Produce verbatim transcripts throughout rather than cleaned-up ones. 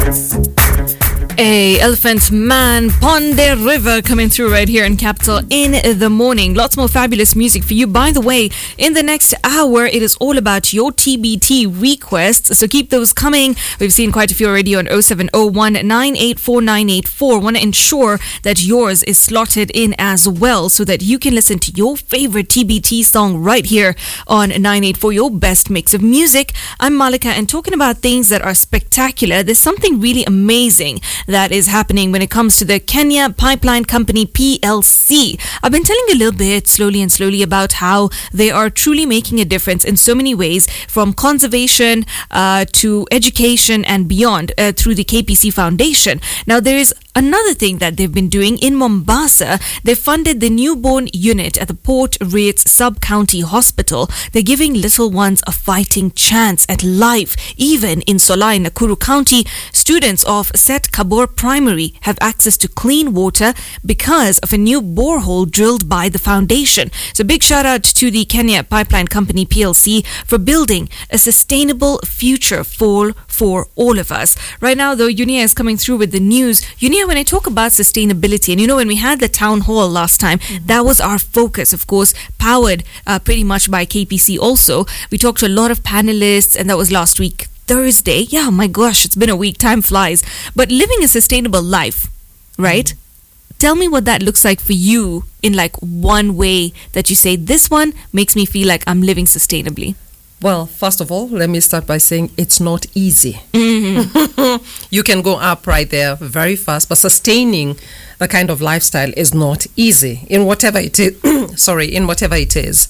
Hey, Elephant Man, Ponde River coming through right here in Capital in the morning. Lots more fabulous music for you. By the way, in the next hour, it is all about your T B T requests. So keep those coming. We've seen quite a few already on oh seven oh one, nine eight four nine eight four. Want to ensure that yours is slotted in as well so that you can listen to your favorite T B T song right here on nine eight four, your best mix of music. I'm Malika, and talking about things that are spectacular, there's something really amazing that is happening when it comes to the Kenya Pipeline Company P L C. I've been telling you a little bit slowly and slowly about how they are truly making a difference in so many ways, from conservation uh, to education and beyond uh, through the K P C Foundation. Now, there is another thing that they've been doing in Mombasa. They funded the newborn unit at the Port Reitz Sub-County Hospital. They're giving little ones a fighting chance at life. Even in Solai, Nakuru County, students of Set Kabor Primary have access to clean water because of a new borehole drilled by the foundation. So big shout out to the Kenya Pipeline Company P L C for building a sustainable future for for all of us. Right now, though, Unia is coming through with the news. Unia, when I talk about sustainability, and you know, when we had the town hall last time, mm-hmm. that was our focus, of course, powered uh, pretty much by K P C also. We talked to a lot of panelists, and that was last week, Thursday. Yeah, my gosh, it's been a week. Time flies. But living a sustainable life, right? Mm-hmm. Tell me what that looks like for you in like one way that you say, this one makes me feel like I'm living sustainably. Well, first of all, let me start by saying it's not easy. Mm-hmm. You can go up right there very fast, but sustaining the kind of lifestyle is not easy in whatever it is. sorry, in whatever it is.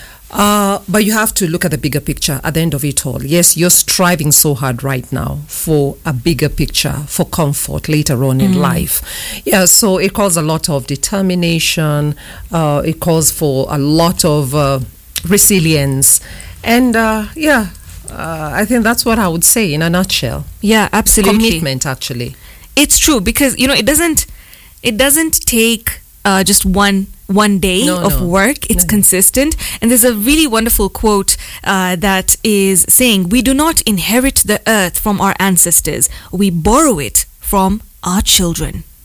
Uh, but you have to look at the bigger picture at the end of it all. Yes, you're striving so hard right now for a bigger picture, for comfort later on in mm. life. Yeah, so it calls a lot of determination. Uh, it calls for a lot of uh, resilience. And uh, yeah, uh, I think that's what I would say in a nutshell. Yeah, absolutely. Commitment, actually. It's true, because, you know, it doesn't, it doesn't take uh, just one one day no, of no. work. It's no. consistent. And there's a really wonderful quote uh, that is saying, we do not inherit the earth from our ancestors. We borrow it from our children.